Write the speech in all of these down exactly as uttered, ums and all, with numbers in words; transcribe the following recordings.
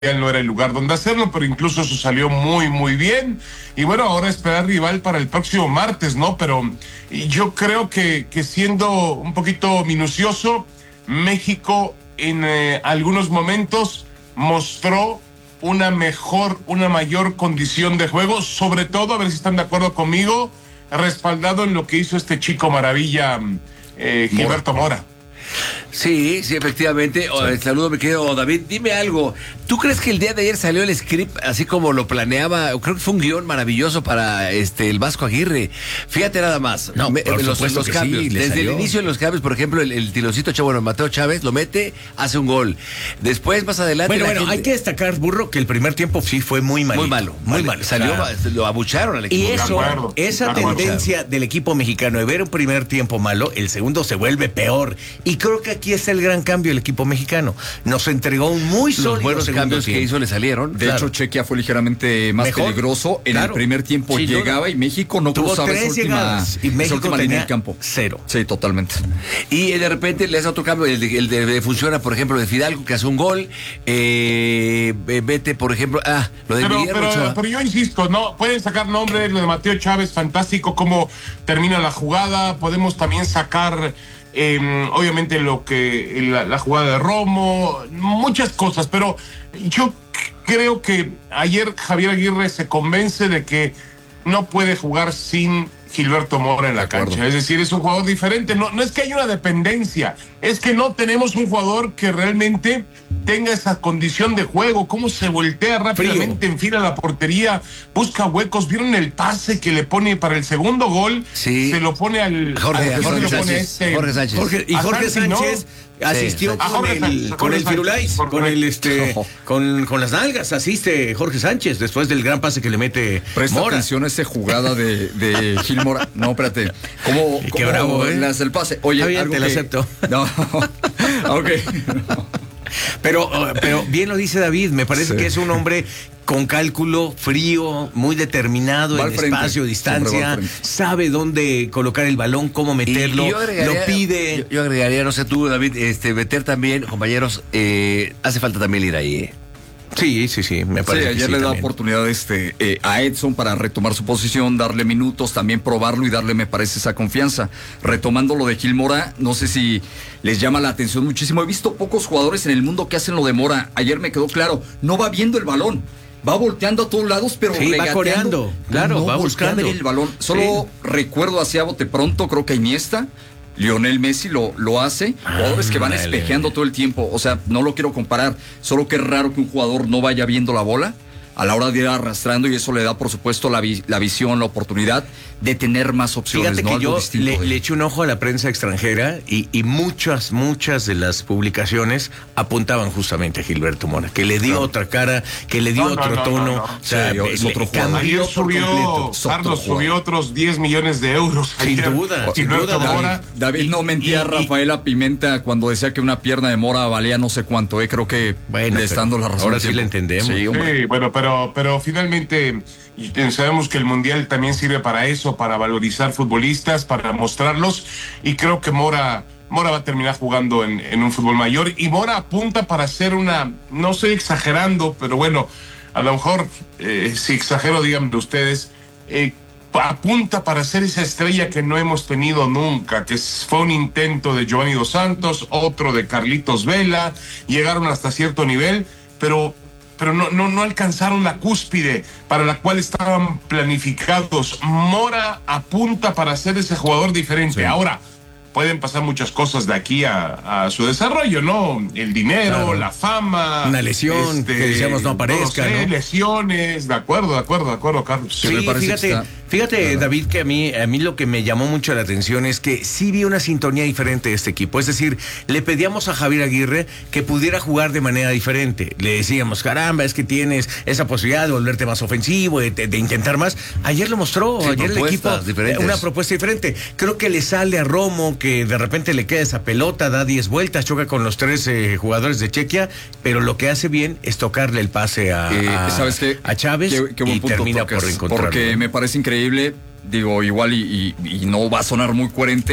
no era el lugar donde hacerlo, pero incluso eso salió muy, muy bien. Y bueno, ahora esperar rival para el próximo martes, ¿no? Pero yo creo que, que siendo un poquito minucioso, México en eh, algunos momentos mostró una mejor, una mayor condición de juego, sobre todo, a ver si están de acuerdo conmigo, respaldado en lo que hizo este chico maravilla, eh, Gilberto Mora. Sí, sí, efectivamente. Sí. Saludo, mi querido David. Dime algo. ¿Tú crees que el día de ayer salió el script así como lo planeaba? Creo que fue un guión maravilloso para este el Vasco Aguirre. Fíjate nada más. No, Me, por los, los cambios. Sí, Desde salió. el inicio de los cambios, por ejemplo, el, el tilocito chavo, bueno, Mateo Chávez lo mete, hace un gol. Después, más adelante. Bueno, bueno, gente... hay que destacar, Burro, que el primer tiempo sí fue muy malito. Muy malo. Muy vale. malo. Salió, claro. lo abucharon al equipo. Y eso, acuerdo, esa tendencia del equipo mexicano de ver un primer tiempo malo, el segundo se vuelve peor. Y creo que aquí está el gran cambio del equipo mexicano. Nos entregó un muy sólido Los buenos cambios tiempo. que hizo le salieron. De claro. hecho, Chequia fue ligeramente más Mejor, peligroso. En claro. el primer tiempo Sin llegaba duda. y México no Tuvo cruzaba tres esa última, llegadas y México esa última tenía línea del campo. Cero. Sí, totalmente. Y de repente le hace otro cambio, el de, el de, de funciona, por ejemplo, de Fidalgo, que hace un gol. Eh, vete, por ejemplo, ah, lo de pero, Miguel pero, Ochoa. pero yo insisto, no pueden sacar nombre, lo de Mateo Chávez, fantástico, cómo termina la jugada. Podemos también sacar, eh, obviamente, lo que la, la jugada de Romo, muchas cosas, pero yo creo que ayer Javier Aguirre se convence de que no puede jugar sin Gilberto Mora en la cancha. Es decir, es un jugador diferente. No, no es que haya una dependencia, es que no tenemos un jugador que realmente tenga esa condición de juego. Cómo se voltea rápidamente, enfila la portería, busca huecos. ¿Vieron el pase que le pone para el segundo gol? Sí. Se lo pone al... Jorge, al, Jorge, lo pone Sánchez, este, Jorge Sánchez. Jorge, y Jorge Sánchez, Sánchez ¿no? asistió Sí, con, Jorge el, Sánchez, con Jorge el Firulais, Sánchez, con el este, no. con, con las nalgas, asiste Jorge Sánchez después del gran pase que le mete Presta Mora. atención a esa jugada de, de Gil Mora. No, espérate. ¿Cómo, Qué cómo bravo, ¿eh? le hace el pase? Oye, Está bien, algo te lo que... acepto. No, ok. Pero, pero bien lo dice David, me parece Sí. que es un hombre con cálculo, frío, muy determinado Va en al frente, espacio, siempre va distancia, al frente. sabe dónde colocar el balón, cómo meterlo, Y- y yo agregaría- lo pide. Yo, yo agregaría, no sé tú, David, este, meter también, compañeros, eh, hace falta también ir ahí, ¿eh? Sí, sí, sí, me Sí, parece que ayer sí le da también. oportunidad este, eh, a Edson para retomar su posición, darle minutos, también probarlo y darle, me parece, esa confianza. Retomando lo de Gil Mora, no sé si les llama la atención muchísimo. He visto pocos jugadores en el mundo que hacen lo de Mora. Ayer me quedó claro, no va viendo el balón. Va volteando a todos lados, pero Sí, va regateando. coreando, claro, no va voltea a ver buscando. el balón. Solo recuerdo hacia bote pronto, creo que Iniesta, Lionel Messi lo, lo hace. Jugadores que van Ándale. espejeando todo el tiempo. O sea, no lo quiero comparar. Solo que es raro que un jugador no vaya viendo la bola a la hora de ir arrastrando, y eso le da, por supuesto, la, vi- la visión, la oportunidad de tener más opciones. Fíjate ¿no? que Algo yo distinto le, de- le eché un ojo a la prensa extranjera y, y muchas, muchas de las publicaciones apuntaban justamente a Gilberto Mora, que le dio Claro. otra cara, que le dio No, no, otro no, tono. no, no. O sea, Sí, es le- otro jugador. cambió Ayer por subió, completo. Carlos, Otro subió otros diez millones de euros. Sin ayer. duda, sin Gilberto duda, Mora. David, David no mentía a y- Rafaela Pimenta cuando decía que una pierna de Mora valía no sé cuánto. Eh, creo que Bueno, le está dando la razón. ahora al sí tiempo. la entendemos. Sí, hombre. Sí, bueno, pero, pero finalmente y sabemos que el Mundial también sirve para eso, para valorizar futbolistas, para mostrarlos, y creo que Mora, Mora va a terminar jugando en, en un fútbol mayor, y Mora apunta para ser una, no estoy exagerando, pero bueno, a lo mejor, eh, si exagero, díganme ustedes, eh, apunta para ser esa estrella que no hemos tenido nunca, que fue un intento de Giovanni Dos Santos, otro de Carlitos Vela, llegaron hasta cierto nivel, pero pero no, no, no alcanzaron la cúspide para la cual estaban planificados. Mora apunta para ser ese jugador diferente. Sí. Ahora, pueden pasar muchas cosas de aquí a, a su desarrollo, ¿no? El dinero, Claro. la fama. Una lesión, este, que decíamos no aparezca, no sé, ¿no? lesiones, de acuerdo, de acuerdo, de acuerdo, Carlos. Sí, me parece fíjate, que está- fíjate claro. David, que a mí, a mí lo que me llamó mucho la atención es que sí vi una sintonía diferente de este equipo. Es decir, le pedíamos a Javier Aguirre que pudiera jugar de manera diferente. Le decíamos, caramba, es que tienes esa posibilidad de volverte más ofensivo, de, de- de intentar más. Ayer lo mostró, Sí, ayer el equipo, propuestas diferentes. una propuesta diferente. Creo que le sale a Romo, que de repente le queda esa pelota, da diez vueltas, choca con los tres eh, jugadores de Chequia, pero lo que hace bien es tocarle el pase a, Eh, a, ¿sabes qué? a Chávez Qué- qué buen y punto termina tocas, por encontrarlo. Porque me parece increíble, digo, igual y, y- y no va a sonar muy coherente,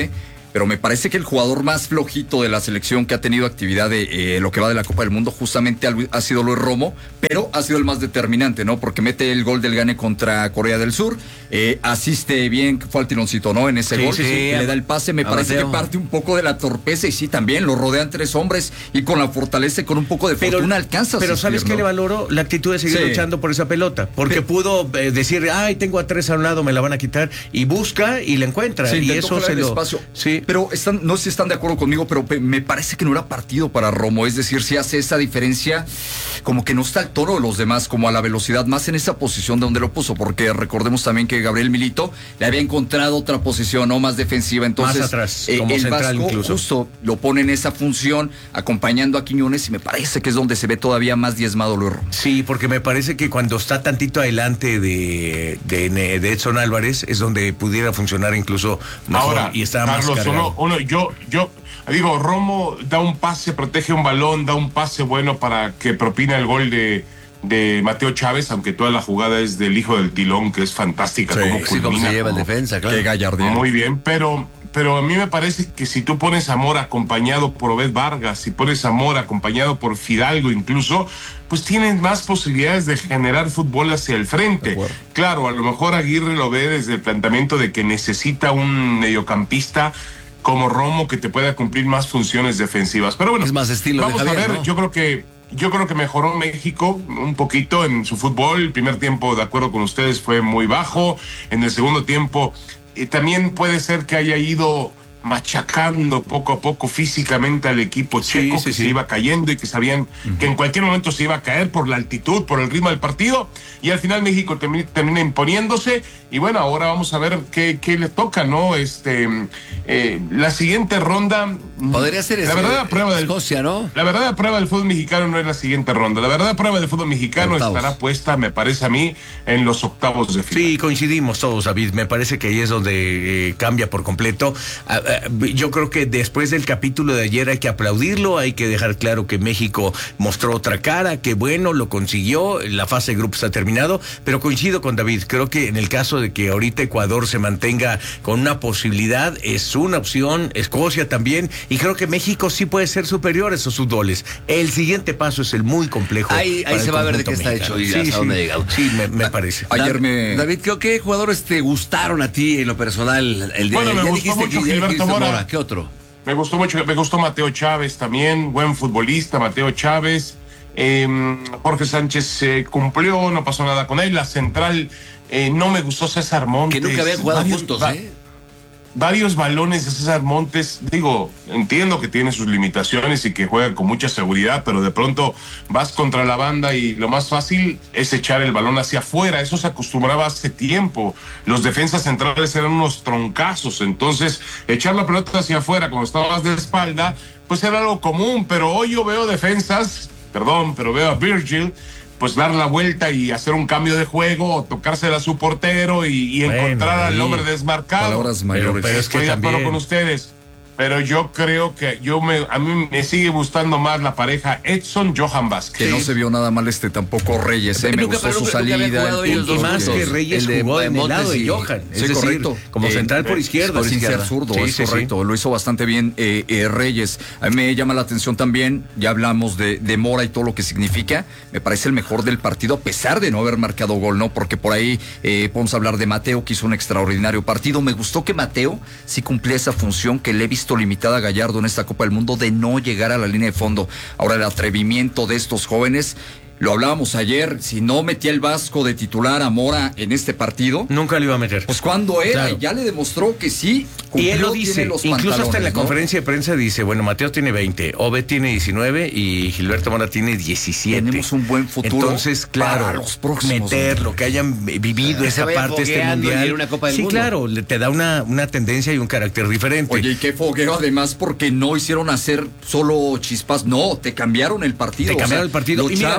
pero me parece que el jugador más flojito de la selección que ha tenido actividad de eh, lo que va de la Copa del Mundo justamente ha sido Luis Romo, pero ha sido el más determinante, ¿no? Porque mete el gol del gane contra Corea del Sur, eh, asiste bien, fue al tironcito, ¿no? En ese sí, gol, sí, sí, le da el pase, me parece Mateo. que parte un poco de la torpeza y sí, también lo rodean tres hombres y con la fortaleza y con un poco de fortuna pero, alcanza. Pero ¿sabes qué le valoró? La actitud de seguir sí. luchando por esa pelota, porque pero, pudo eh, decir, ay, tengo a tres a un lado, me la van a quitar, y busca y la encuentra, sí, y eso se lo... Espacio. Sí. Pero están, no sé si están de acuerdo conmigo, pero me parece que no era partido para Romo, es decir, si hace esa diferencia, como que no está al tono de los demás, como a la velocidad, más en esa posición de donde lo puso, porque recordemos también que Gabriel Milito le había encontrado otra posición, ¿no? Más defensiva, entonces... Más atrás, como eh, central Vasco incluso. Justo lo pone en esa función, acompañando a Quiñones, y me parece que es donde se ve todavía más diezmado Luis Romo. Sí, porque me parece que cuando está tantito adelante de, de, de Edson Álvarez, es donde pudiera funcionar incluso mejor. Ahora, y está Carlos, más cargado. Uno, uno, yo, yo digo, Romo da un pase, protege un balón, da un pase bueno para que propina el gol de, de Mateo Chávez, aunque toda la jugada es del hijo del Tilón, que es fantástica. Sí, como sí, como se lleva el defensa, claro. Qué gallardía. Muy bien, pero, pero a mí me parece que si tú pones a Mora acompañado por Obed Vargas, si pones a Mora acompañado por Fidalgo incluso, pues tienen más posibilidades de generar fútbol hacia el frente. Claro, a lo mejor Aguirre lo ve desde el planteamiento de que necesita un mediocampista como Romo que te pueda cumplir más funciones defensivas. Pero bueno, es más estilo vamos de Javier, a ver, ¿no? yo creo que yo creo que mejoró México un poquito en su fútbol. El primer tiempo, de acuerdo con ustedes, fue muy bajo. En el segundo tiempo, eh, también puede ser que haya ido machacando poco a poco físicamente al equipo checo, sí, sí, que sí. se iba cayendo y que sabían uh-huh. que en cualquier momento se iba a caer por la altitud, por el ritmo del partido, y al final México termina, termina imponiéndose. Y bueno, ahora vamos a ver qué, qué le toca, ¿no? Este, eh, la siguiente ronda podría ser la verdadera prueba del Escocia, ¿no? La verdadera prueba del fútbol mexicano no es la siguiente ronda. La verdadera prueba del fútbol mexicano octavos. estará puesta, me parece a mí, en los octavos de final. Sí, coincidimos todos, David. Me parece que ahí es donde eh, cambia por completo. Ah, Yo creo que después del capítulo de ayer hay que aplaudirlo, hay que dejar claro que México mostró otra cara, que bueno, lo consiguió, la fase de grupos ha terminado, pero coincido con David, creo que en el caso de que ahorita Ecuador se mantenga con una posibilidad, es una opción, Escocia también, y creo que México sí puede ser superior a esos subdoles. El siguiente paso es el muy complejo. Ahí, ahí se va a ver de qué está hecho y sí, hasta sí, dónde ha llegado. Sí, me, me parece. Ayer me... David, ¿qué, qué jugadores te gustaron a ti en lo personal el día bueno, de me gustó mucho Gilberto Mora. Mora. ¿Qué otro? Me gustó mucho, me gustó Mateo Chávez también, buen futbolista, Mateo Chávez. Eh, Jorge Sánchez eh, cumplió, no pasó nada con él. La central, eh, no me gustó César Montes. Que nunca habían jugado varios, juntos, va, ¿eh? Varios balones de César Montes, digo, entiendo que tiene sus limitaciones y que juega con mucha seguridad, pero de pronto vas contra la banda y lo más fácil es echar el balón hacia afuera. Eso se acostumbraba hace tiempo. Los defensas centrales eran unos troncazos, entonces echar la pelota hacia afuera cuando estabas de espalda, pues era algo común, pero hoy yo veo defensas, perdón, pero veo a Virgil pues dar la vuelta y hacer un cambio de juego, o tocársela a su portero y, y bueno, encontrar al hombre desmarcado. Palabras mayores. Pero, pero es que estoy de acuerdo con ustedes. Pero yo creo que yo me, a mí me sigue gustando más la pareja Edson Johan Vázquez. Que no se vio nada mal este tampoco Reyes, ¿eh? Me nunca, gustó su nunca, salida. Nunca y, y más que Reyes el jugó en el lado de y... Johan. Es sí, decir, correcto. Como eh, central por izquierda. Sin ser zurdo, sí, es sí, correcto. Sí. Lo hizo bastante bien eh, eh, Reyes. A mí me llama la atención también, ya hablamos de, de Mora y todo lo que significa. Me parece el mejor del partido, a pesar de no haber marcado gol, ¿no? Porque por ahí eh, podemos hablar de Mateo, que hizo un extraordinario partido. Me gustó que Mateo sí cumplía esa función que le he visto limitada a Gallardo en esta Copa del Mundo, de no llegar a la línea de fondo. Ahora, el atrevimiento de estos jóvenes, lo hablábamos ayer, si no metía el Vasco de titular a Mora en este partido, nunca lo iba a meter. Pues cuando era, claro. ya le demostró que sí cumplió, y él lo dice, los incluso hasta en la ¿no? conferencia de prensa dice, bueno, Mateo tiene veinte, Obed tiene diecinueve y Gilberto Mora tiene diecisiete. Tenemos un buen futuro. Entonces, claro, para los próximos, meterlo, que hayan vivido esa parte de este mundial. Una Copa del sí, mundo. Claro, te da una, una tendencia y un carácter diferente. Oye, y qué fogueo además, porque no hicieron hacer solo chispas, no, te cambiaron el partido. Te cambiaron o sea, el partido. Los y mira, chavos.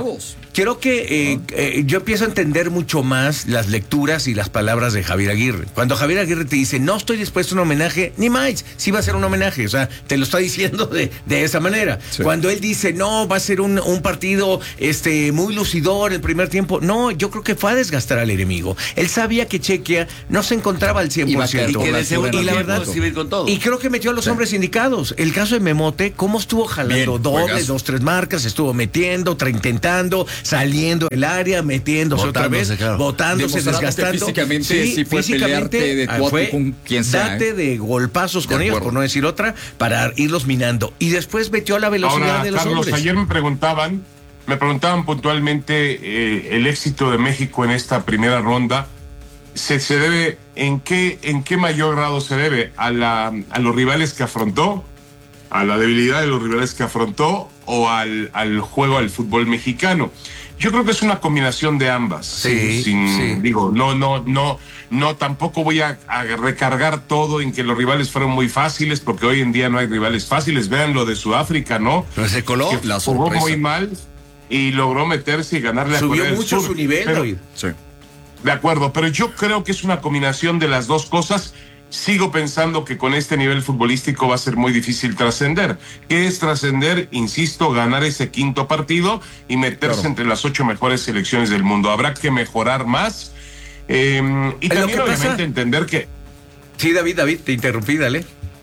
Creo que eh, eh, yo empiezo a entender mucho más las lecturas y las palabras de Javier Aguirre. Cuando Javier Aguirre te dice, no estoy dispuesto a un homenaje, ni más, sí va a ser un homenaje, o sea, te lo está diciendo de, de esa manera. Sí. Cuando él dice, no, va a ser un, un partido este, muy lucidor el primer tiempo, no, yo creo que fue a desgastar al enemigo. Él sabía que Chequia no se encontraba al cien por ciento. Y, que la segundo y la verdad, con todo. Y creo que metió a los sí. hombres indicados. El caso de Memote, cómo estuvo jalando Bien, dobles, juegazo. dos, tres marcas, estuvo metiendo, intentando, saliendo del área, metiéndose otra vez, claro. botándose, desgastando. Físicamente, sí, sí fue físicamente, de tu fue con quien sea. Date de golpazos con de ellos, por no decir otra, para irlos minando. Y después metió a la velocidad Ahora, de los Carlos, hombres. Ayer me preguntaban, me preguntaban puntualmente eh, el éxito de México en esta primera ronda. Se, se debe, ¿en qué, en qué mayor grado se debe? ¿A, la, a los rivales que afrontó? ¿A la debilidad de los rivales que afrontó? ¿O al, al juego al fútbol mexicano? Yo creo que es una combinación de ambas. Sí, sin, sí. Digo, no, no, no, no, tampoco voy a, a recargar todo en que los rivales fueron muy fáciles, porque hoy en día no hay rivales fáciles. Vean lo de Sudáfrica, ¿no? Pero se coló. Que la jugó muy mal y logró meterse y ganarle a Corea del Sur. Subió mucho su nivel, pero, David. Sí. De acuerdo, pero yo creo que es una combinación de las dos cosas. Sigo pensando que con este nivel futbolístico va a ser muy difícil trascender. ¿Qué es trascender? Insisto, ganar ese quinto partido y meterse claro. entre las ocho mejores selecciones del mundo. Habrá que mejorar más eh, y también obviamente pasa... entender que... Sí, David, David, te interrumpí, dale.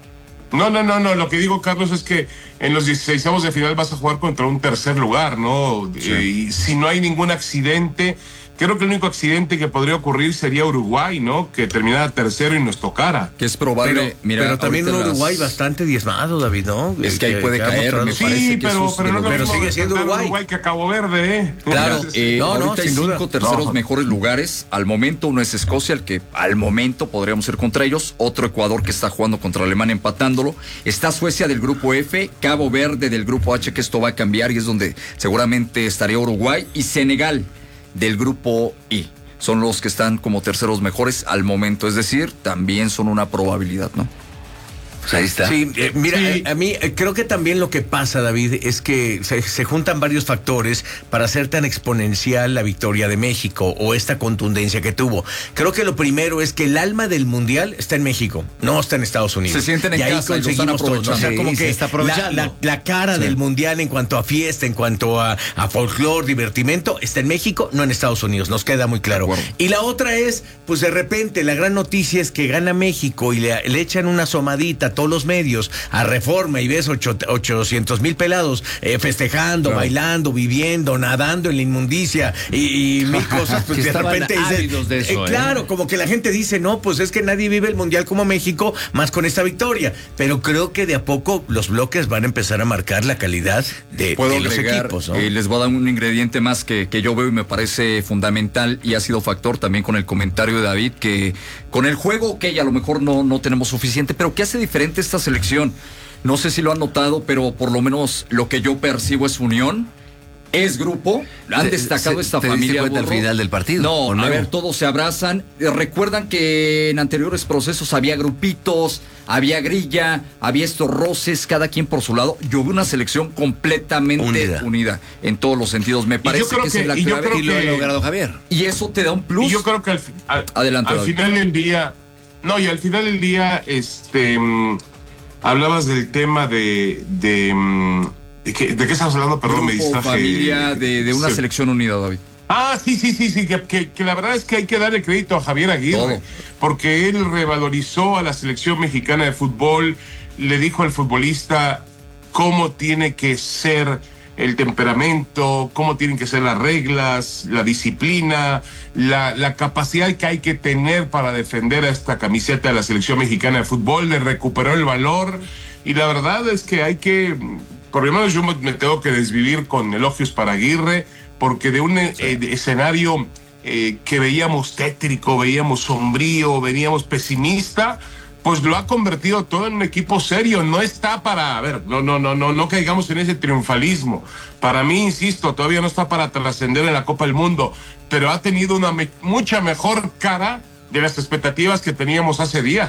No, no, no, no, lo que digo, Carlos, es que en los dieciseisavos de final vas a jugar contra un tercer lugar, ¿no? Sí. Eh, y si no hay ningún accidente... Creo que el único accidente que podría ocurrir sería Uruguay, ¿no? Que terminara tercero y nos tocara. Que es probable. Pero, Mira, pero también un Uruguay las... bastante diezmado, David, ¿no? Es que ahí puede que caer. Me sí, parece pero, que pero, no pero sigue siendo Uruguay. Uruguay que a Cabo Verde, ¿eh? Claro, eh, no, ahorita no, hay sin cinco duda. terceros no. mejores lugares. Al momento uno es Escocia, el que al momento podríamos ir contra ellos. Otro Ecuador que está jugando contra Alemania empatándolo. Está Suecia del grupo F, Cabo Verde del grupo H, que esto va a cambiar y es donde seguramente estaría Uruguay, y Senegal del grupo I. Son los que están como terceros mejores al momento, es decir, también son una probabilidad, ¿no? Pues ahí está. Sí, eh, mira, sí. A, a mí eh, creo que también lo que pasa, David, es que se, se juntan varios factores para hacer tan exponencial la victoria de México o esta contundencia que tuvo. Creo que lo primero es que el alma del Mundial está en México, no está en Estados Unidos. Se sienten en y ahí casa conseguimos todo, ¿no? O sea, sí, como que está aprovechando. La, la, la cara sí. del Mundial en cuanto a fiesta, en cuanto a, a folclore, divertimento, está en México, no en Estados Unidos, nos queda muy claro. Y la otra es, pues de repente la gran noticia es que gana México y le, le echan una asomadita todos los medios a Reforma y ves ochocientos mil pelados eh, festejando, claro. bailando, viviendo, nadando en la inmundicia y, y mil cosas, pues de repente dices, de eso, eh, eh. claro, como que la gente dice, no, pues es que nadie vive el Mundial como México, más con esta victoria, pero creo que de a poco los bloques van a empezar a marcar la calidad de, Puedo de los agregar, equipos, ¿no? eh, les voy a dar un ingrediente más que, que yo veo y me parece fundamental y ha sido factor también con el comentario de David, que con el juego, que a lo mejor no, no tenemos suficiente, pero ¿qué hace diferente esta selección? No sé si lo han notado, pero por lo menos lo que yo percibo es unión, es grupo, han destacado se, esta ¿te familia. ¿Te diste cuenta al final del partido? No, a ver, todos se abrazan. Recuerdan que en anteriores procesos había grupitos, había grilla, había estos roces, cada quien por su lado. Yo vi una selección completamente unida, unida en todos los sentidos. Me parece que, que esa es la clave. Y lo ha logrado Javier. Y eso te da un plus. Y yo creo que al, al, Adelante, al final del día, no, y al final del día, este, um, hablabas del tema de, de, um, de, qué, ¿de qué estás hablando? Perdón, Grupo, me distraje. Familia, de, de una sí. selección unida, David. Ah, sí, sí, sí, sí, que, que, que la verdad es que hay que darle crédito a Javier Aguirre, Todo. porque él revalorizó a la selección mexicana de fútbol, le dijo al futbolista cómo tiene que ser el temperamento, cómo tienen que ser las reglas, la disciplina, la, la capacidad que hay que tener para defender a esta camiseta de la selección mexicana de fútbol, le recuperó el valor, y la verdad es que hay que, por lo menos yo me tengo que desvivir con elogios para Aguirre, porque de un sí. eh, de escenario eh, que veíamos tétrico, veíamos sombrío, veníamos pesimista, pues lo ha convertido todo en un equipo serio. No está para, a ver, no, no, no, no, no caigamos en ese triunfalismo. Para mí, insisto, todavía no está para trascender en la Copa del Mundo, pero ha tenido una me mucha mejor cara de las expectativas que teníamos hace días.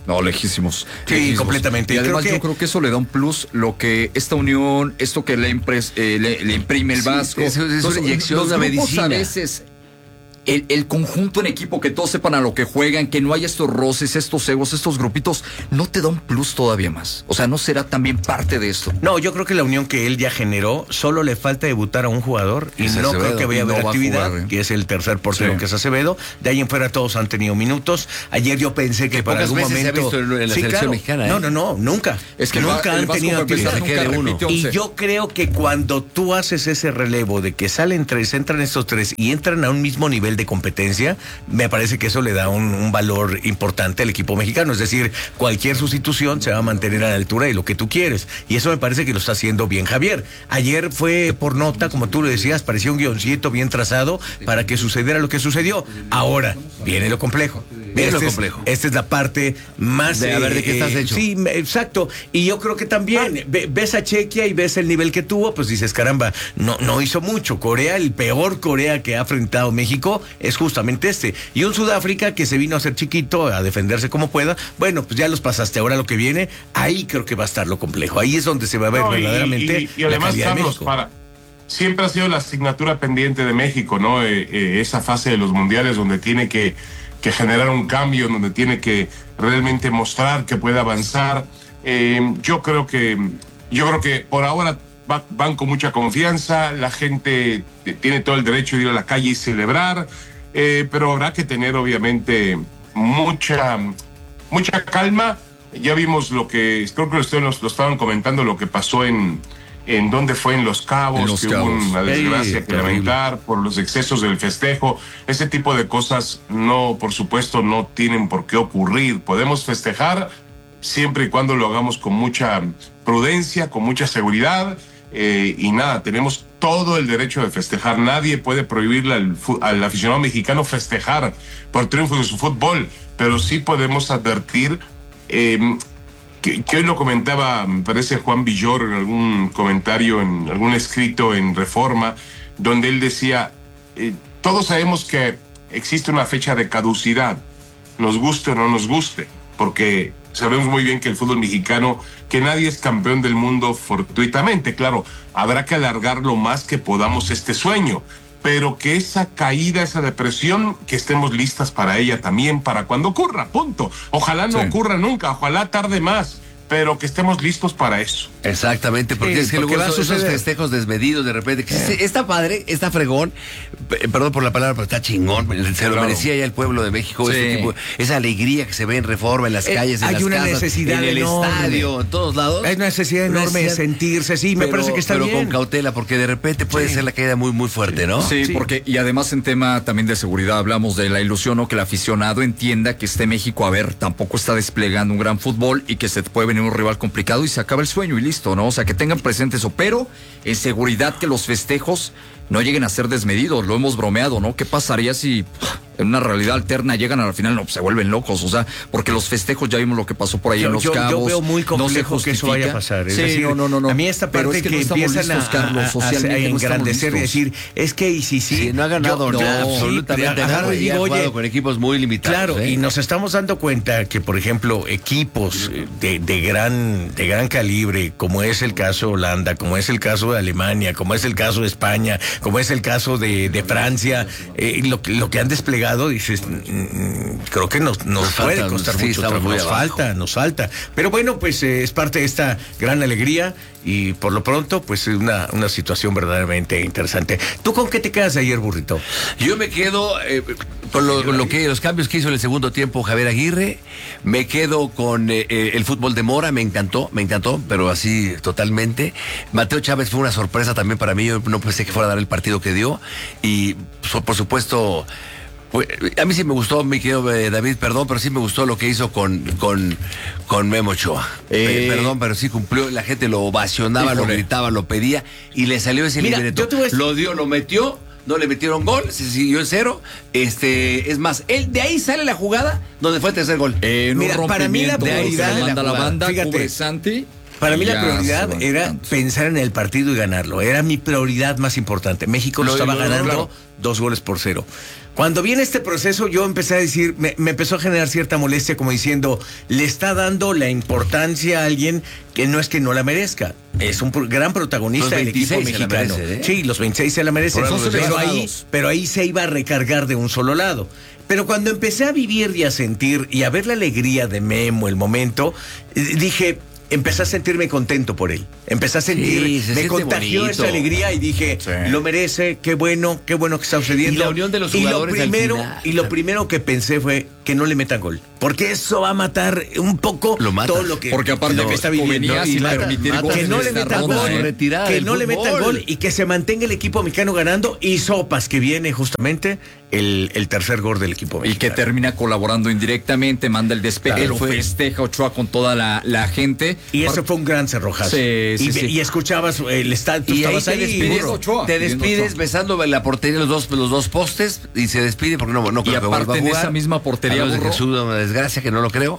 No, lejísimos. Sí, lejísimos. completamente. Y además creo que... yo creo que eso le da un plus, lo que esta unión, esto que le, impres, eh, le, le imprime el Sí, Vasco. es- es una Entonces, inyección, los una grupos medicina. a veces... El, el conjunto en equipo, que todos sepan a lo que juegan, que no haya estos roces, estos egos, estos grupitos, no te da un plus todavía más. O sea, no será también parte de esto. No, yo creo que la unión que él ya generó, solo le falta debutar a un jugador y Es no Acevedo, creo que vaya a y no haber va a actividad, jugar, ¿eh? que es el tercer portero Sí. que es Acevedo. De ahí en fuera todos han tenido minutos. Ayer yo pensé que, Que para pocas algún veces se ha momento... visto en- en la selección mexicana, ¿eh? No, no, no, nunca. Es que el nunca Va- el han Vasco tenido para empezar actividad. nunca nunca uno. repite Y once. yo creo que cuando tú haces ese relevo de que salen tres, entran estos tres y entran a un mismo nivel de competencia, me parece que eso le da un, un valor importante al equipo mexicano. Es decir, cualquier sustitución se va a mantener a la altura de lo que tú quieres. Y eso me parece que lo está haciendo bien Javier. Ayer fue por nota, como tú lo decías, parecía un guioncito bien trazado para que sucediera lo que sucedió. Ahora viene lo complejo. Viene lo Este es- complejo. Esta es la parte más... De a ver, ¿de qué estás hecho? Sí, me- exacto. Y yo creo que también ve- ves a Chequia y ves el nivel que tuvo, pues dices, caramba, no, no hizo mucho. Corea, el peor Corea que ha enfrentado México es justamente este. Y un Sudáfrica que se vino a hacer chiquito, a defenderse como pueda. Bueno, pues ya los pasaste. Ahora lo que viene, ahí creo que va a estar lo complejo. Ahí es donde se va a ver No, y- verdaderamente y, y además, la calidad de Carlos, México. para, siempre ha sido la asignatura pendiente de México, ¿no? Eh, eh, esa fase de los mundiales donde tiene que, que generar un cambio, donde tiene que realmente mostrar que puede avanzar. Eh, yo creo que, yo creo que por ahora va- van con mucha confianza, la gente tiene todo el derecho de ir a la calle y celebrar, eh, pero habrá que tener obviamente mucha, mucha calma. Ya vimos lo que, creo que ustedes nos lo estaban comentando, lo que pasó en, en donde fue en Los Cabos, En Los que Cabos. hubo una desgracia Ey, que terrible. lamentar por los excesos del festejo. Ese tipo de cosas no, por supuesto, no tienen por qué ocurrir. Podemos festejar siempre y cuando lo hagamos con mucha prudencia, con mucha seguridad. Eh, y nada, tenemos todo el derecho de festejar. Nadie puede prohibirle al, fu- al aficionado mexicano festejar por triunfo de su fútbol, pero sí podemos advertir eh, que, que hoy lo comentaba, me parece, Juan Villor en algún comentario, en algún escrito en Reforma, donde él decía, eh, todos sabemos que existe una fecha de caducidad, nos guste o no nos guste, porque sabemos muy bien que el fútbol mexicano, que nadie es campeón del mundo fortuitamente. Claro, habrá que alargar lo más que podamos este sueño, pero que esa caída, esa depresión, que estemos listas para ella también, para cuando ocurra, punto. Ojalá no Sí. ocurra nunca, ojalá tarde más, pero que estemos listos para eso. Exactamente, porque Sí, es que porque luego va a esos, esos suceder. festejos desmedidos de repente, que sí, está padre, está fregón, p- perdón por la palabra, pero está chingón, se lo Claro. merecía ya el pueblo de México, Sí. este tipo, esa alegría que se ve en Reforma, en las Eh, calles, en hay las una casas, necesidad en el enorme. estadio, en todos lados. Hay una necesidad enorme de Necesidad- sentirse, sí, me pero- parece que está pero bien. con cautela, porque de repente puede Sí. ser la caída muy, muy fuerte, ¿no? Sí, Sí. porque, y además en tema también de seguridad, hablamos de la ilusión, o que el aficionado entienda que esté México, a ver, tampoco está desplegando un gran fútbol y que se te puede venir un rival complicado y se acaba el sueño y listo, ¿no? O sea, que tengan presente eso, pero en seguridad, que los festejos no lleguen a ser desmedidos, lo hemos bromeado, ¿no? ¿Qué pasaría si en una realidad alterna llegan a la final? No, pues se vuelven locos, o sea, porque los festejos ya vimos lo que pasó por ahí Yo, en Los yo- yo Cabos. veo muy no se complejo que eso vaya a justifica. pasar. Es Sí, decir, no, no, no, no. A mí esta Pero parte es que, que, no estamos empiezan listos, a, Carlos, a- a- socialmente a no estamos engrandecer y listos. decir, es que y si sí. Sí, no ha ganado Yo- nada, no, absolutamente sí, nada, agarro y y ha digo, jugado oye, con equipos muy limitados. claro, ¿eh? y nos estamos dando cuenta que, por ejemplo, equipos eh, de, de gran de gran calibre, como es el caso de Holanda, como es el caso de Alemania, como es el caso de España, como es el caso de, de Francia, eh, lo, que- lo que han desplegado, dices, mm, mm, creo que nos, nos Nos puede falta, costar sí, mucho estamos trabajo. muy Nos abajo. falta, nos falta. Pero bueno, pues eh, es parte de esta gran alegría y por lo pronto, pues es una, una situación verdaderamente interesante. ¿Tú con qué te quedas de ayer, burrito? Yo me quedo eh, con, lo, con lo que los cambios que hizo en el segundo tiempo Javier Aguirre. Me quedo con eh, eh, el fútbol de Mora, me encantó, me encantó, pero así totalmente. Mateo Chávez fue una sorpresa también para mí. Yo no pensé que fuera a dar el partido que dio. Y por, por supuesto, pues, a mí sí me gustó, mi querido eh, David, perdón, pero sí me gustó lo que hizo con, con, con Memo Ochoa. Eh, Eh, perdón, pero sí cumplió. La gente lo ovacionaba, lo Híjole. gritaba, lo pedía y le salió ese Mira, libreto. yo te voy a decir- Lo dio, lo metió. No le metieron gol, se siguió en cero. Este, es más, él de ahí sale la jugada donde fue el tercer gol. Eh, en Mira, un para mí la rompimiento, prioridad se de le la manda la jugada, banda, fíjate. cubre Santi Para mí Ya la prioridad se van era tantos. pensar en el partido y ganarlo. Era mi prioridad más importante. México lo Lo- estaba lo- ganando claro. dos goles por cero. Cuando viene este proceso, yo empecé a decir, me, me empezó a generar cierta molestia, como diciendo, le está dando la importancia a alguien que no es que no la merezca. Es un pro- gran protagonista Los del equipo veintiséis se la mexicano. merece, ¿eh? Sí, los veintiséis se la merecen. Por algo Pero ahí, seleccionados. pero ahí se iba a recargar de un solo lado. Pero cuando empecé a vivir y a sentir y a ver la alegría de Memo, el momento, eh, dije, empecé a sentirme contento por él. Empecé a sentir, Sí, se me siente contagió bonito. esa alegría y dije, Sí. lo merece, qué bueno, qué bueno que está sucediendo. Y la unión de los Y lo jugadores al primero, final. y lo primero que pensé fue que no le metan gol. Porque eso va a matar un poco Lo matas. todo lo que, Porque aparte lo que está viviendo. venía Y sin mata- permitir mata- goles que no en le esta metan ronda, gol, ¿eh? Retirada que del no le metan fútbol. gol y que se mantenga el equipo mexicano ganando y sopas que viene justamente el, el tercer gol del equipo Y que mexicano. termina colaborando indirectamente, manda el despegue, Claro, lo fue- festeja Ochoa con toda la, la gente. Y eso Par- fue un gran cerrojazo. Sí, sí, y, sí. y escuchabas el estadio, tú Y ahí estabas te ahí. despides, burro. Ochoa, te viendo despides Ochoa. besando la portería los dos, los dos postes y se despide porque no, no creo Y que vuelva aparte a en jugar. esa misma portería, A menos de burro. que suda una desgracia, que no lo creo.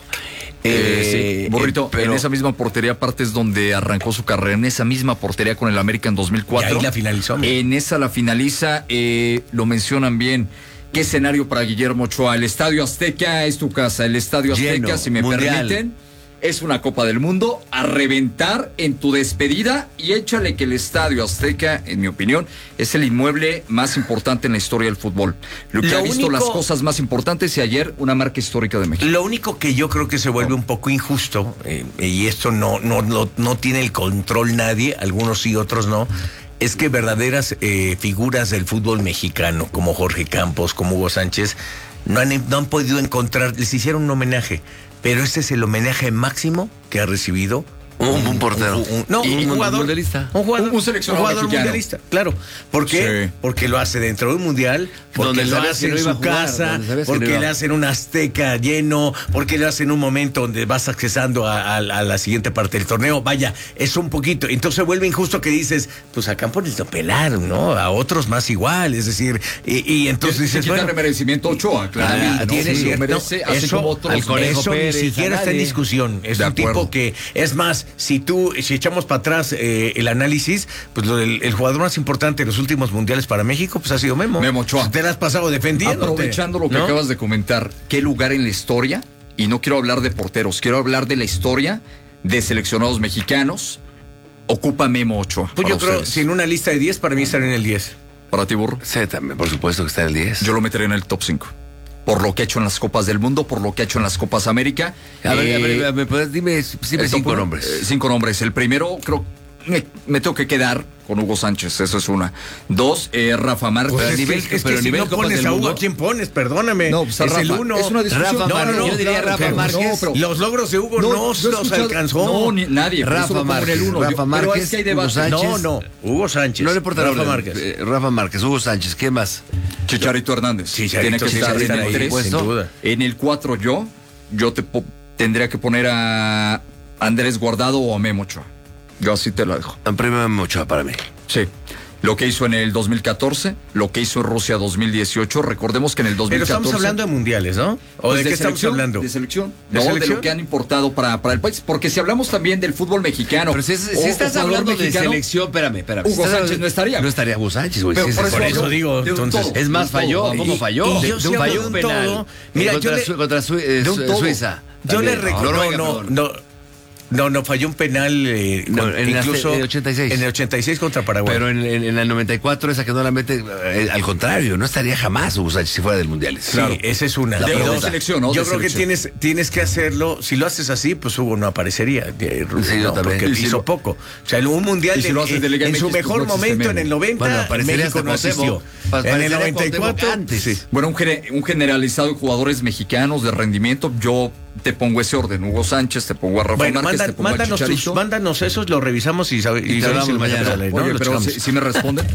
Eh, sí, Burrito, eh, pero- en esa misma portería aparte es donde arrancó su carrera, en esa misma portería con el América en dos mil cuatro. Y ahí la finalizó, mira. En esa la finaliza, eh, lo mencionan bien. ¿Qué escenario para Guillermo Ochoa? El Estadio Azteca es tu casa, el Estadio Azteca, Lleno, si me mundial. permiten. Es una Copa del Mundo a reventar en tu despedida y échale que el Estadio Azteca, en mi opinión, es el inmueble más importante en la historia del fútbol. Lo que Lo ha visto único- las cosas más importantes y ayer una marca histórica de México. Lo único que yo creo que se vuelve un poco injusto, eh, y esto no, no, no, no tiene el control nadie, algunos sí, otros no, es que verdaderas eh, figuras del fútbol mexicano, como Jorge Campos, como Hugo Sánchez, no han, no han podido encontrar, les hicieron un homenaje, pero este es el homenaje máximo que ha recibido Un- un portero. no, Y un un jugador. mundialista. Un jugador, Un- un seleccionado jugador mexicano. mundialista, claro. ¿Por qué? Sí. Porque lo hace dentro de un mundial, porque Donde lo sabías hace que no en iba a su jugar, casa, donde sabías que no porque iba. le hacen un Azteca lleno, porque le hacen un momento donde vas accesando a, a- a la siguiente parte del torneo. Vaya, es un poquito. Entonces vuelve injusto que dices, pues a Campos les lo pelaron, ¿no? A otros más igual. Es decir, y, y entonces Entonces, dices, bueno. merecimiento Ochoa, claro. Ah, ¿no? tiene Sí, lo cierto. merece, así Eso, como otros. al Conejo eso Pérez, ni siquiera a está en nadie. discusión. Es De un acuerdo. tipo que, es más, si tú, si echamos para atrás eh, el análisis, pues lo del- el jugador más importante de los últimos mundiales para México, pues ha sido Memo. Memo Ochoa. Te la has pasado defendiendo. Aprovechando lo que acabas de comentar, ¿qué lugar en la historia? Y no quiero hablar de porteros, quiero hablar de la historia de seleccionados mexicanos. Ocupa Memo Ochoa. Pues para yo creo, ustedes. si en una lista de diez, para mí estar en el diez. Para ti, Burro. Sí, también, por supuesto que está en el diez. Yo lo meteré en el top cinco. Por lo que ha hecho en las Copas del Mundo, por lo que ha hecho en las Copas América. A ver, Eh, a ver, ¿me puedes- dime, dime el top cinco uno, nombres. eh, cinco nombres. El primero, creo, me, me tengo que quedar con Hugo Sánchez, eso es una. Dos, eh, Rafa Márquez. Pues es a nivel- que, es pero que a si nivel no Copas pones del a Hugo, Mundo. ¿a quién pones? Perdóname. No, pues a es Rafa. el uno. Es una discusión. Rafa Márquez, yo diría Rafa pero Márquez. no, pero- Los logros de Hugo no, yo he los escuchado- alcanzó. No, ni, nadie. por eso Rafa lo pongo en el Márquez, uno. Rafa Yo- pero Márquez, es que hay Hugo debate. Sánchez. No, no. Hugo Sánchez. No le importa Rafa Rafa Márquez. Márquez. Rafa Márquez, Hugo Sánchez, ¿quién más? Chicharito Hernández. Chicharito Tiene que sí estar debe en estar el ahí, tres. sin duda. En el cuatro yo, yo te po- tendría que poner a Andrés Guardado o a Memo Ochoa. Yo así te la dejo. En primer Ochoa para mí. Sí. Lo que hizo en el dos mil catorce, lo que hizo en Rusia dos mil dieciocho. Recordemos que en el dos mil Pero catorce. estamos hablando de mundiales, ¿no? ¿O Pues de qué estamos selección, hablando? De selección. ¿De No, de selección? lo que han importado para, para el país. Porque si hablamos también del fútbol mexicano. Pero si, es- si o estás jugador hablando de mexicano, selección, espérame, espérame. Hugo Si estás Sánchez hablando- no estaría. No estaría Hugo Sánchez, güey. Pero Sí, por sí, eso, por eso yo- digo, de un entonces, todo, Es más, de un falló. todo, ¿Cómo Y- falló? y yo sí falló hablo un de un penal. todo. Mira, contra, yo le- Su- contra Su- eh, de un Su- todo. Suiza. Yo le También. recuerdo, Noruega, no, perdón. no, no, no, falló un penal eh, No, con- en la- incluso en el ochenta y seis. En el ochenta y seis contra Paraguay. Pero en, en, en el noventa y cuatro esa que no la mete, eh, al contrario, no estaría jamás Hugo Sánchez si fuera del Mundial. Sí, esa es una. La Y pregunta. dos, De selección, ¿no? Yo De creo que selección. tienes, tienes que hacerlo. Si lo haces así, pues Hugo no aparecería. Eh, Sí, yo no, también. porque Y si hizo lo- poco. O sea, en un mundial y si en, lo haces de Liga en M X, su pues mejor no existe momento, Memo. en el noventa, Bueno, aparecería México no hasta asistió. Cuauhtémoc. Pa- En el parecería noventa y cuatro, Cuauhtémoc antes. sí. Bueno, un, gene- un generalizado de jugadores mexicanos de rendimiento. Yo te pongo ese orden. Hugo Sánchez, te pongo a Rafa Bueno, Márquez, manda- te pongo a mándanos, tus- Chicharito. mándanos esos, lo revisamos y, sabe- y Y te sabemos hablamos si lo mañana. metemos al aire, ¿no? Oye, Lo pero checamos. si, si me responden.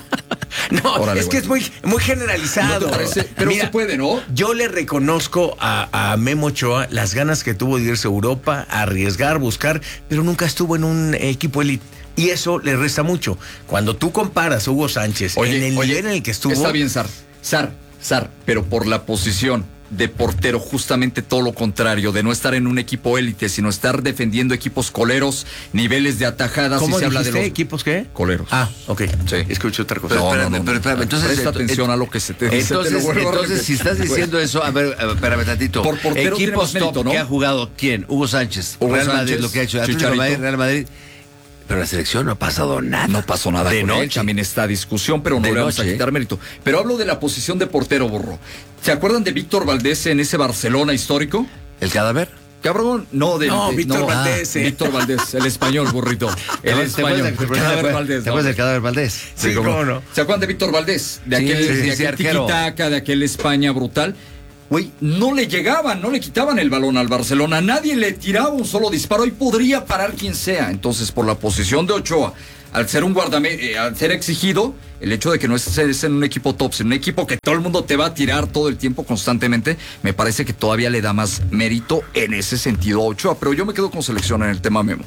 No, Órale, es que güey. es muy, muy generalizado. ¿No te parece? Pero se puede, ¿no? Yo le reconozco a, a Memo Ochoa las ganas que tuvo de irse a Europa, a arriesgar, buscar, pero nunca estuvo en un equipo élite. Y eso le resta mucho. Cuando tú comparas a Hugo Sánchez en el nivel en el que estuvo. Está bien, Sar. Sar, Sar, pero por la posición de portero justamente todo lo contrario, de no estar en un equipo élite, sino estar defendiendo equipos coleros, niveles de atajadas. ¿Cómo y se habla de los equipos qué? coleros. Ah, ok. Sí. Escucho otra cosa. Pero, No, espérame, no, no, pero espérame, no. entonces, Presta ent- atención ent- a lo que se te dice. Entonces, te lo vuelvo a entonces repetir. si estás diciendo eso, a ver, a ver, espérame tantito. Por portero tiene Equipos más mérito, top ¿no? que ha jugado, ¿quién? Hugo Sánchez, Hugo Real Sánchez, Madrid, lo que ha hecho, Atlético de Chicharito. Madrid, Real Madrid. Pero la selección no ha pasado nada. No pasó nada de con noche. él, también está discusión, pero no De le vamos a noche, quitar mérito. Pero hablo de la posición de portero, Borro. ¿Se acuerdan de Víctor Valdés en ese Barcelona histórico? ¿El cadáver? Cabrón, no, de, No, de- Víctor Valdés, Ah, eh. Víctor Valdés, el español, burrito. El ¿Te español. acuerdas- el cadáver Valdés, ¿Te no. acuerdas del cadáver Valdés? Sí, cómo no. ¿Se acuerdan de Víctor Valdés? De Sí, aquel, sí, de sí, aquel arquero. tiquitaca, de aquel España brutal. Güey, no le llegaban, no le quitaban el balón al Barcelona. Nadie le tiraba un solo disparo y podría parar quien sea. Entonces, por la posición de Ochoa, al ser un guardameta, eh, al ser exigido, el hecho de que no estés en un equipo top, sino en un equipo que todo el mundo te va a tirar todo el tiempo constantemente, me parece que todavía le da más mérito en ese sentido a Ochoa. Pero yo me quedo con selección en el tema Memo.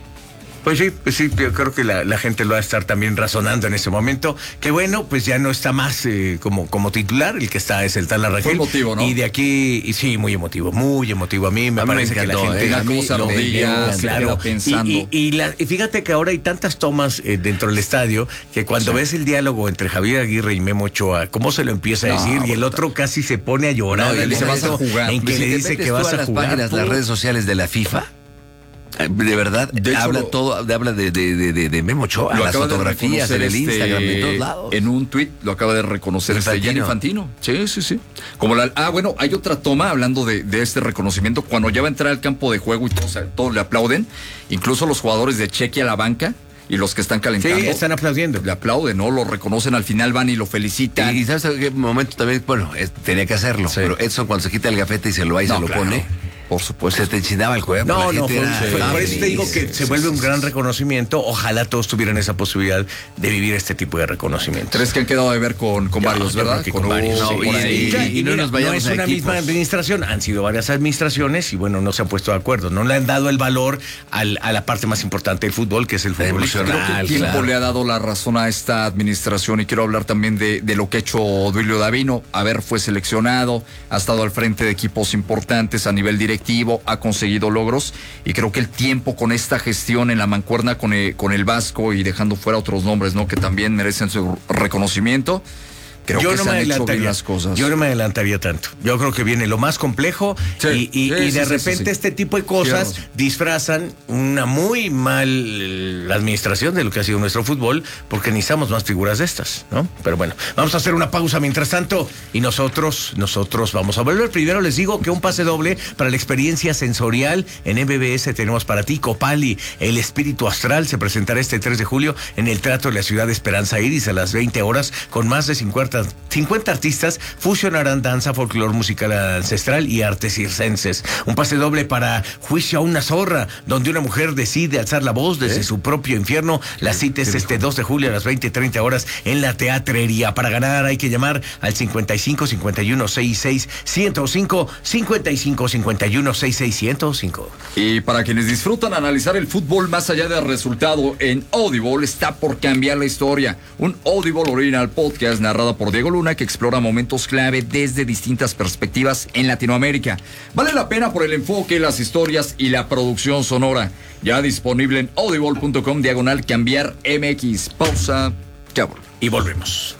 Pues sí, pues sí, yo creo que la, la gente lo va a estar también razonando en ese momento. Que bueno, pues ya no está más eh, como, como titular, el que está es el Tala Rangel. Fue emotivo, ¿no? Y de aquí, y sí, muy emotivo, muy emotivo. A mí me A mí me parece que la encantó, gente... ¿eh? a mí Cómo se lo arrodilla, veo, se claro. queda pensando. Y, y, y la- y fíjate que ahora hay tantas tomas eh, dentro del estadio que cuando ves el diálogo entre Javier Aguirre y Memo Ochoa, cómo se lo empieza a No, decir, y el puta. otro casi se pone a llorar. No, y en le el dice, "Vas a momento jugar". En que Si le te dice metes que tú vas a a las jugar. páginas, las tú- redes sociales de la FIFA, eh, de verdad, De hecho, habla lo- todo, de- habla de, de, de, de, de Memo Ochoa, Lo las acaba de fotografías en reconocer, el este, Instagram, en todos lados. En un tuit lo acaba de reconocer este Infantino. Gianni Infantino. Sí, sí, sí. Como la, ah, bueno, hay otra toma hablando de, de este reconocimiento. Cuando ya va a entrar al campo de juego y todos, todos le aplauden, incluso los jugadores de Chequia a la banca y los que están calentando. Sí, están aplaudiendo. Le aplauden, ¿no? Lo reconocen, al final van y lo felicitan. Y, y sabes en qué momento también, bueno, es- tenía que hacerlo, Sí. pero Edson cuando se quita el gafete y se lo va y No, se lo claro. pone, Por pues supuesto. se te enchinaba el cuerpo. No, la no, gente fue- era fue- por eso te feliz. digo que se vuelve un gran reconocimiento. Ojalá todos tuvieran esa posibilidad de vivir este tipo de reconocimiento. Tres que han quedado de ver con, con Yo- varios, yo ¿verdad? creo que Con con varios, Hugo, sí. por y- ahí. y- y no mira, nos vayamos no es a una equipos. misma administración, han sido varias administraciones y bueno, no se han puesto de acuerdo, no le han dado el valor al- a la parte más importante del fútbol, que es el fútbol. emocional. Creo que el Ah, tiempo claro. le ha dado la razón a esta administración y quiero hablar también de, de lo que ha hecho Duilio Davino. A ver, fue seleccionado, ha estado al frente de equipos importantes a nivel directivo, ha conseguido logros y creo que el tiempo con esta gestión en la mancuerna con el, con el Vasco y dejando fuera otros nombres, ¿no? Que también merecen su reconocimiento. Creo yo que no se me han hecho bien adelantaría las cosas. Yo no me adelantaría tanto. Yo creo que viene lo más complejo Sí, y, y- sí, y de sí, sí, repente sí, sí. este tipo de cosas Tienes razón. disfrazan una muy mal eh, administración de lo que ha sido nuestro fútbol, porque necesitamos más figuras de estas, ¿no? Pero bueno, vamos a hacer una pausa mientras tanto y nosotros, nosotros vamos a volver. Primero les digo que un pase doble para la experiencia sensorial en M B S tenemos para ti. Copali, el espíritu astral, se presentará este tres de julio en el Teatro de la Ciudad de Esperanza Iris a las veinte horas con más de cincuenta, cincuenta artistas fusionarán danza, folclor, musical ancestral y artes circenses. Un pase doble para Juicio a una zorra, donde una mujer decide alzar la voz desde ¿Eh? su propio infierno. La cita es este dos de julio a las veinte treinta horas en la teatrería. Para ganar hay que llamar al cincuenta y cinco cincuenta y uno sesenta y seis ciento cinco, cincuenta y cinco cincuenta y uno sesenta y seis ciento cinco. Y para quienes disfrutan analizar el fútbol más allá del resultado, en Audible está por cambiar la historia. Un Audible Original Podcast narrado por Diego Luna que explora momentos clave desde distintas perspectivas en Latinoamérica. Vale la pena por el enfoque, las historias y la producción sonora. Ya disponible en audible punto com diagonal cambiar M X. Pausa. Ya volvemos. Y volvemos.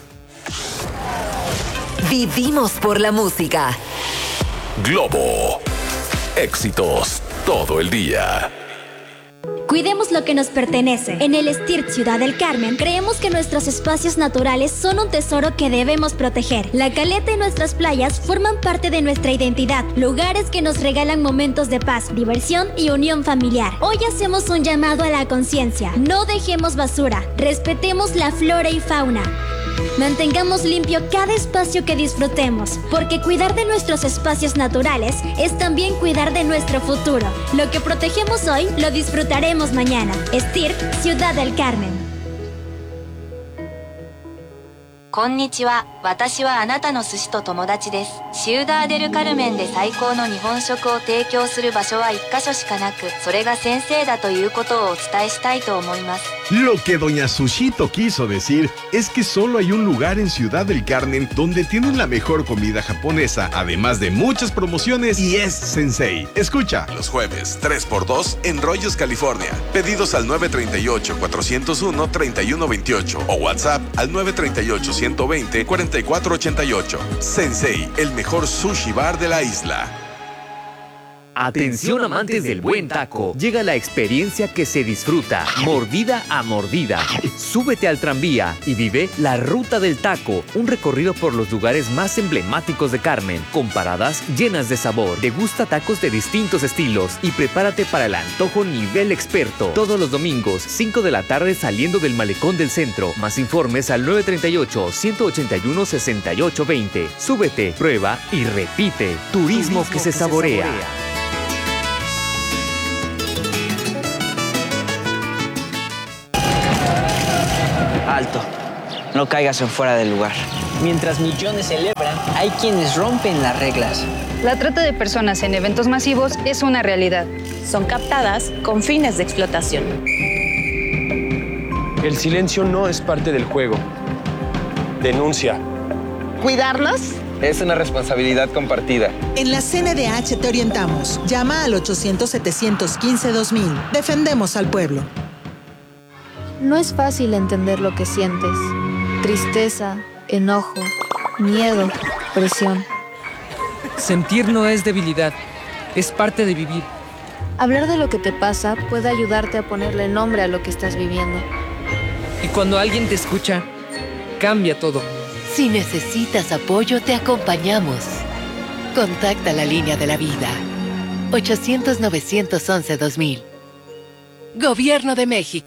Vivimos por la música. Globo. Éxitos todo el día. Cuidemos lo que nos pertenece. En el STIRT Ciudad del Carmen, creemos que nuestros espacios naturales son un tesoro que debemos proteger. La caleta y nuestras playas forman parte de nuestra identidad, lugares que nos regalan momentos de paz, diversión y unión familiar. Hoy hacemos un llamado a la conciencia. No dejemos basura, respetemos la flora y fauna. Mantengamos limpio cada espacio que disfrutemos, porque cuidar de nuestros espacios naturales es también cuidar de nuestro futuro. Lo que protegemos hoy, lo disfrutaremos mañana. STIRT, Ciudad del Carmen. こんにちは。 私はあなたの寿司と友達です。シウダーデルカルメンで最高の日本食を提供する場所は一箇所しかなく、それが先生だということをお伝えしたいと思います。 Lo que doña Sushito quiso decir es que solo hay un lugar en Ciudad del Carmen donde tienen la mejor comida japonesa, además de muchas promociones, y es Sensei. Escucha. Los jueves, tres por dos en Rollos, California. Pedidos al nueve tres ocho, cuatro cero uno, tres uno dos ocho o WhatsApp al nueve tres ocho, uno dos cero, cuatro cuatro ocho ocho. Sensei, el mejor sushi bar de la isla. Atención amantes del buen taco, llega la experiencia que se disfruta, mordida a mordida. Súbete al tranvía y vive la Ruta del Taco, un recorrido por los lugares más emblemáticos de Carmen, con paradas llenas de sabor. Degusta tacos de distintos estilos y prepárate para el antojo nivel experto. Todos los domingos, cinco de la tarde saliendo del malecón del centro. Más informes al nueve tres ocho, uno ocho uno, seis ocho dos cero. Súbete, prueba y repite. Turismo, Turismo que, se, que saborea. se saborea. Alto, no caigas en fuera del lugar. Mientras millones celebran, hay quienes rompen las reglas. La trata de personas en eventos masivos es una realidad. Son captadas con fines de explotación. El silencio no es parte del juego. Denuncia. ¿Cuidarnos? Es una responsabilidad compartida. En la C N D H te orientamos. Llama al ochocientos, setecientos quince, dos mil. Defendemos al pueblo. No es fácil entender lo que sientes. Tristeza, enojo, miedo, presión. Sentir no es debilidad, es parte de vivir. Hablar de lo que te pasa puede ayudarte a ponerle nombre a lo que estás viviendo. Y cuando alguien te escucha, cambia todo. Si necesitas apoyo, te acompañamos. Contacta la línea de la vida. ochocientos, novecientos once, dos mil. Gobierno de México.